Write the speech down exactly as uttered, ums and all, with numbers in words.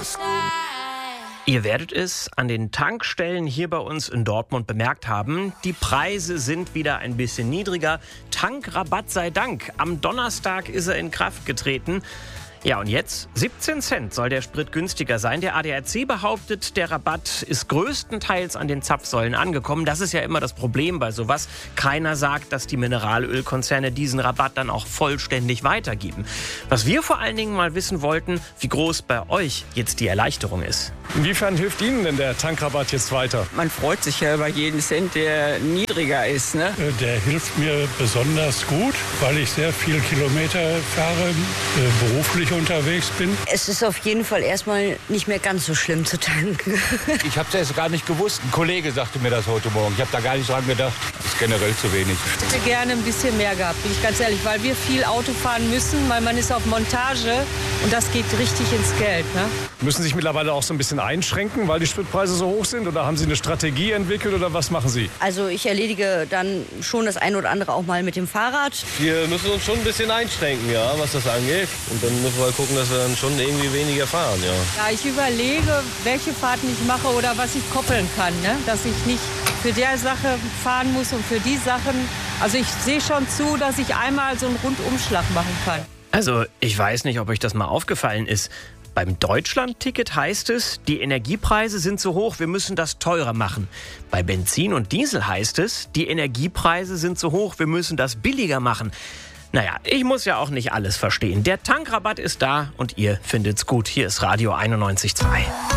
Ihr werdet es an den Tankstellen hier bei uns in Dortmund bemerkt haben. Die Preise sind wieder ein bisschen niedriger. Tankrabatt sei Dank. Am Donnerstag ist er in Kraft getreten. Ja, und jetzt siebzehn Cent soll der Sprit günstiger sein. Der A D A C behauptet, der Rabatt ist größtenteils an den Zapfsäulen angekommen. Das ist ja immer das Problem bei sowas. Keiner sagt, dass die Mineralölkonzerne diesen Rabatt dann auch vollständig weitergeben. Was wir vor allen Dingen mal wissen wollten, wie groß bei euch jetzt die Erleichterung ist. Inwiefern hilft Ihnen denn der Tankrabatt jetzt weiter? Man freut sich ja über jeden Cent, der niedriger ist, ne? Der hilft mir besonders gut, weil ich sehr viele Kilometer fahre, beruflich unterwegs bin. Es ist auf jeden Fall erstmal nicht mehr ganz so schlimm zu tanken. Ich habe es erst gar nicht gewusst. Ein Kollege sagte mir das heute Morgen. Ich habe da gar nicht dran gedacht. Das ist generell zu wenig. Ich hätte gerne ein bisschen mehr gehabt, bin ich ganz ehrlich, weil wir viel Auto fahren müssen, weil man ist auf Montage und das geht richtig ins Geld. Ne? Müssen Sie sich mittlerweile auch so ein bisschen einschränken, weil die Spritpreise so hoch sind? Oder haben Sie eine Strategie entwickelt oder was machen Sie? Also ich erledige dann schon das eine oder andere auch mal mit dem Fahrrad. Wir müssen uns schon ein bisschen einschränken, ja, was das angeht. Und dann müssen wir gucken, dass wir dann schon irgendwie weniger fahren, ja. Ja, ich überlege, welche Fahrten ich mache oder was ich koppeln kann, ne? Dass ich nicht für der Sache fahren muss und für die Sachen. Also ich sehe schon zu, dass ich einmal so einen Rundumschlag machen kann. Also ich weiß nicht, ob euch das mal aufgefallen ist. Beim Deutschland-Ticket heißt es, die Energiepreise sind zu hoch, wir müssen das teurer machen. Bei Benzin und Diesel heißt es, die Energiepreise sind zu hoch, wir müssen das billiger machen. Naja, ich muss ja auch nicht alles verstehen. Der Tankrabatt ist da und ihr findet's gut. Hier ist Radio einundneunzig Komma zwei.